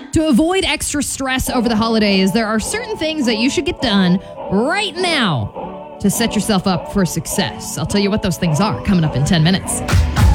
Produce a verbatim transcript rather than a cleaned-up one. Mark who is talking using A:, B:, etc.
A: To avoid extra stress over the holidays, there are certain things that you should get done right now to set yourself up for success. I'll tell you what those things are coming up in ten minutes.